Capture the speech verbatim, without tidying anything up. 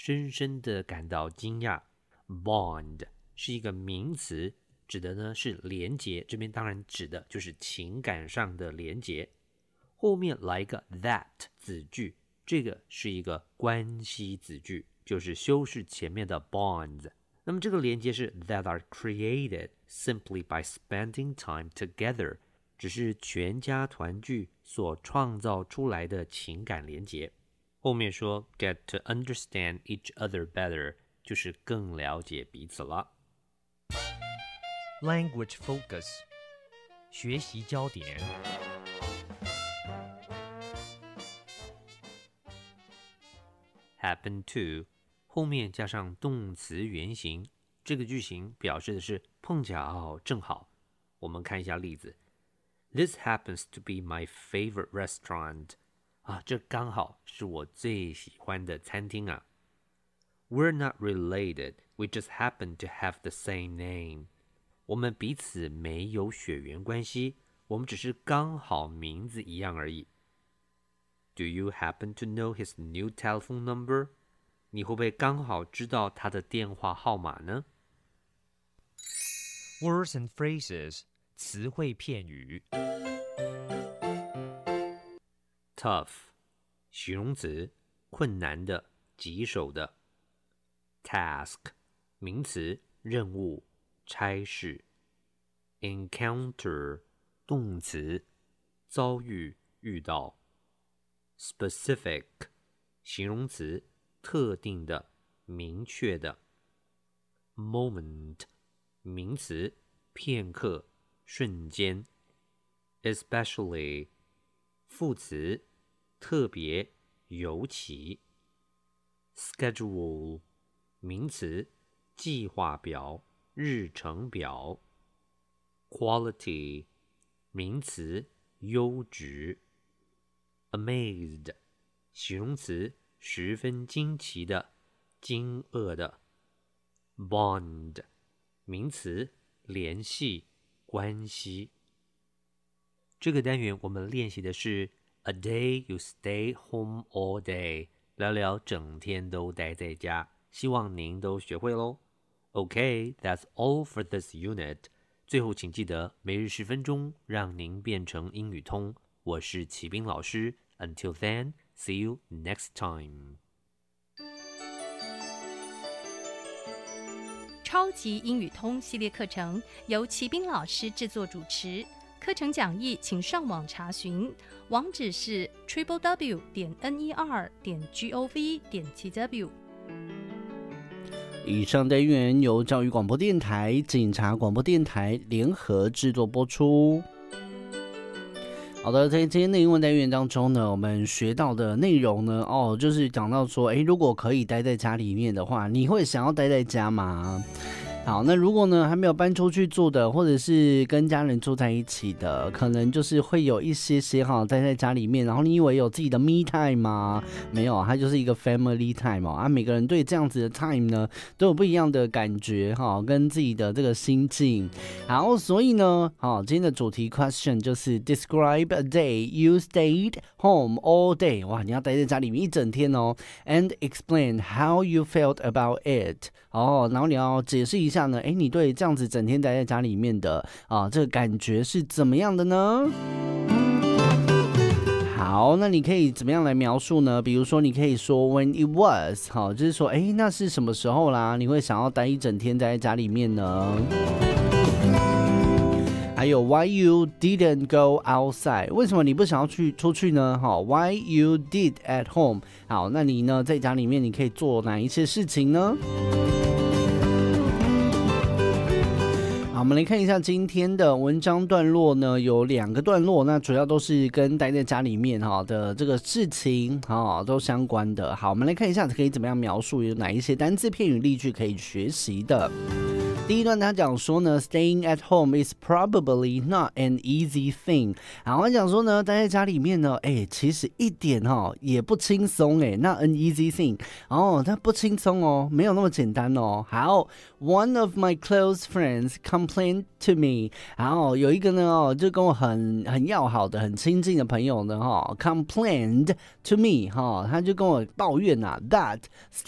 深深的感到惊讶。Bond 是一个名词，指的呢是连结，这边当然指的就是情感上的连结。后面来一个 that 子句，这个是一个关系子句，就是修饰前面的 bonds。那么这个连接是 that are created simply by spending time together， 只是全家团聚所创造出来的情感连结。后面说 get to understand each other better， 就是更了解彼此了。 Language focus， 学习焦点。 happen to 后面加上动词原形，这个句型表示的是碰巧正好。我们看一下例子 This happens to be my favorite restaurant， 啊，这刚好是我最喜欢的餐厅啊。We're not related, we just happen to have the same name。 我们彼此没有血缘关系，我们只是刚好名字一样而已。Do you happen to know his new telephone number？ 你会不会刚好知道他的电话号码呢？ Words and phrases， 词汇片语。 Tough 形容词，困难的，棘手的。Task 名词，任务，差事。Encounter 动词，遭遇，遇到。Specific 形容词，特定的，明确的。Moment 名词，片刻，瞬间。Especially 副词，特别，尤其。Schedule 名词，计划表，日程表。Quality 名词，优质。Amazed 形容词，十分惊奇的，惊愕的。Bond 名词，联系，关系。这个单元我们练习的是 A day you stay home all day， 聊聊整天都待在家，希望您都学会咯。Okay, that's all for this unit。 最后请记得每日十分钟，让您变成英语通。我是齐斌老师。Until then, see you next time. 超级英语通系列课程由齐斌老师制作主持，课程讲义请上网查询，网址是 triple w 点 n e r 点 g o v 点 t w。 以上单元由教育广播电台、警察广播电台联合制作播出。好的，在今天的英文单元当中呢，我们学到的内容呢，哦，就是讲到说，诶，如果可以待在家里面的话，你会想要待在家吗？好，那如果呢还没有搬出去住的，或者是跟家人住在一起的，可能就是会有一些些哈待在家里面，然后你以为有自己的 me time 吗？没有，它就是一个 family time 哦。啊，每个人对这样子的 time 呢都有不一样的感觉哈，跟自己的这个心境。好，所以呢，好，今天的主题 question 就是 describe a day you stayed home all day。哇，你要待在家里面一整天哦 ，and explain how you felt about it。哦，然后你要解释一下呢，哎，你对这样子整天待在家里面的啊，这个感觉是怎么样的呢？好，那你可以怎么样来描述呢？比如说，你可以说 when it was， 好，就是说，哎，那是什么时候啦？你会想要待一整天待在家里面呢？还有 why you didn't go outside， 为什么你不想要去出去呢？好 ，why you did at home， 好，那你呢在家里面你可以做哪一些事情呢？好，我们来看一下今天的文章段落呢，有两个段落，那主要都是跟待在家里面哈的这个事情哈都相关的。好，我们来看一下可以怎么样描述，有哪一些单字片语例句可以学习的。第一段他讲说呢 ，Staying at home is probably not an easy thing。然后他讲说呢，待在家里面呢，哎，其实一点哈也不轻松哎，那 an easy thing， 哦，它不轻松哦，没有那么简单哦。好 ，One of my close friends complained to me， 然后有一个呢哦，就跟我很很要好的、很亲近的朋友呢哈 ，complained to me 哈，他就跟我抱怨啊 ，that